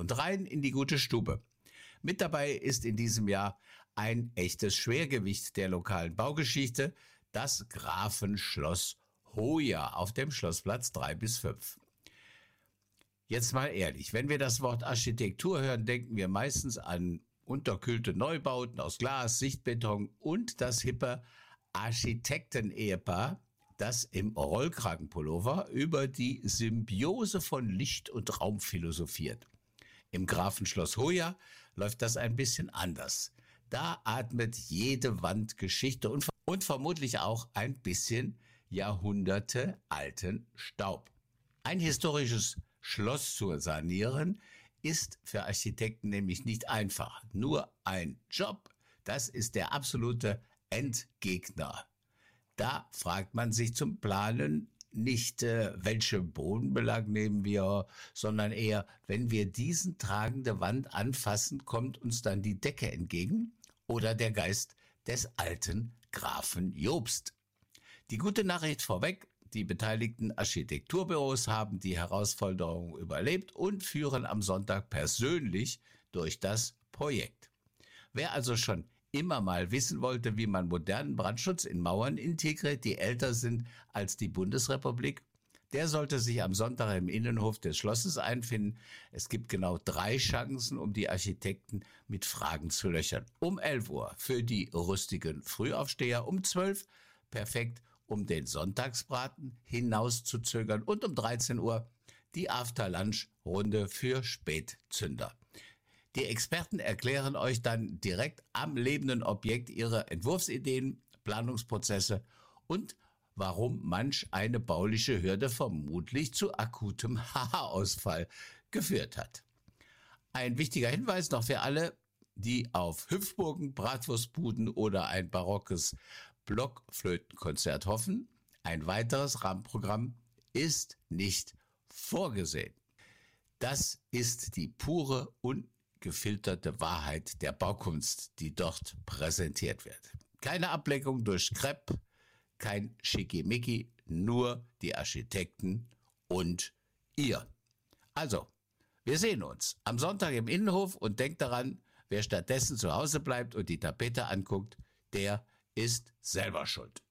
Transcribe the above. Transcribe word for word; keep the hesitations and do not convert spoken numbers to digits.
und rein in die gute Stube. Mit dabei ist in diesem Jahr ein echtes Schwergewicht der lokalen Baugeschichte, das Grafenschloss Hoya auf dem Schlossplatz drei bis fünf. Jetzt mal ehrlich, wenn wir das Wort Architektur hören, denken wir meistens an unterkühlte Neubauten aus Glas, Sichtbeton und das hippe Architekten-Ehepaar, das im Rollkragenpullover über die Symbiose von Licht und Raum philosophiert. Im Grafenschloss Hoya läuft das ein bisschen anders. Da atmet jede Wand Geschichte und, und vermutlich auch ein bisschen jahrhundertealten Staub. Ein historisches Schloss zu sanieren ist für Architekten nämlich nicht einfach. Nur ein Job, das ist der absolute Endgegner. Da fragt man sich zum Planen nicht, äh, welchen Bodenbelag nehmen wir, sondern eher, wenn wir diesen tragende Wand anfassen, kommt uns dann die Decke entgegen oder der Geist des alten Grafen Jobst. Die gute Nachricht vorweg: Die beteiligten Architekturbüros haben die Herausforderung überlebt und führen am Sonntag persönlich durch das Projekt. Wer also schon immer mal wissen wollte, wie man modernen Brandschutz in Mauern integriert, die älter sind als die Bundesrepublik, der sollte sich am Sonntag im Innenhof des Schlosses einfinden. Es gibt genau drei Chancen, um die Architekten mit Fragen zu löchern. Um elf Uhr für die rüstigen Frühaufsteher, um zwölf perfekt, um den Sonntagsbraten hinauszuzögern, und um dreizehn Uhr die After-Lunch-Runde für Spätzünder. Die Experten erklären euch dann direkt am lebenden Objekt ihre Entwurfsideen, Planungsprozesse und warum manch eine bauliche Hürde vermutlich zu akutem Haarausfall geführt hat. Ein wichtiger Hinweis noch für alle, die auf Hüpfburgen, Bratwurstbuden oder ein barockes Blockflötenkonzert hoffen: Ein weiteres Rahmenprogramm ist nicht vorgesehen. Das ist die pure, ungefilterte Wahrheit der Baukunst, die dort präsentiert wird. Keine Ablenkung durch Crepe, kein Schickimicki, nur die Architekten und ihr. Also, wir sehen uns am Sonntag im Innenhof und denkt daran, wer stattdessen zu Hause bleibt und die Tapete anguckt, der ist selber schuld.